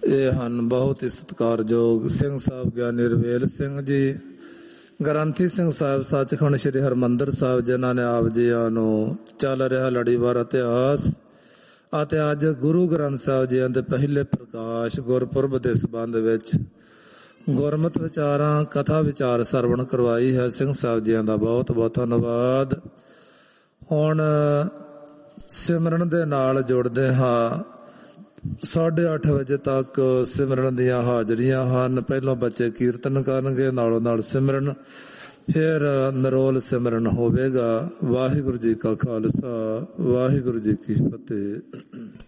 ਇਹ ਹਨ ਬਹੁਤ ਹੀ ਸਤਿਕਾਰਯੋਗ ਸਿੰਘ ਸਾਹਿਬ ਗਿਆਨੀ ਰਵੇਲ ਸਿੰਘ ਜੀ, ਗ੍ਰੰਥੀ ਸਿੰਘ ਸਾਹਿਬ ਸੱਚਖੰਡ ਸ੍ਰੀ ਹਰਿਮੰਦਰ ਸਾਹਿਬ, ਜਿਨ੍ਹਾਂ ਨੇ ਆਪ ਜੀਆਂ ਨੂੰ ਚੱਲ ਰਿਹਾ ਲੜੀਵਾਰ ਇਤਿਹਾਸ ਅਤੇ ਅੱਜ ਗੁਰੂ ਗ੍ਰੰਥ ਸਾਹਿਬ ਜੀਆਂ ਦੇ ਪਹਿਲੇ ਪ੍ਰਕਾਸ਼ ਗੁਰਪੁਰਬ ਦੇ ਸੰਬੰਧ ਵਿੱਚ ਗੁਰਮਤਿ ਵਿਚਾਰਾਂ ਕਥਾ ਵਿਚਾਰ ਸਰਵਣ ਕਰਵਾਈ ਹੈ। ਸਿੰਘ ਸਾਹਿਬ ਜੀਆਂ ਦਾ ਬਹੁਤ ਬਹੁਤ ਧੰਨਵਾਦ। ਹੁਣ ਸਿਮਰਨ ਦੇ ਨਾਲ ਜੁੜਦੇ ਹਾਂ। 8:30 ਵਜੇ ਤੱਕ ਸਿਮਰਨ ਦੀਆਂ ਹਾਜ਼ਰੀਆਂ ਹਨ। ਪਹਿਲਾਂ ਬੱਚੇ ਕੀਰਤਨ ਕਰਨਗੇ, ਨਾਲੋਂ ਨਾਲ ਸਿਮਰਨ, ਫਿਰ ਨਿਰੋਲ ਸਿਮਰਨ ਹੋਵੇਗਾ। ਵਾਹਿਗੁਰੂ ਜੀ ਕਾ ਖਾਲਸਾ, ਵਾਹਿਗੁਰੂ ਜੀ ਕੀ ਫਤਿਹ।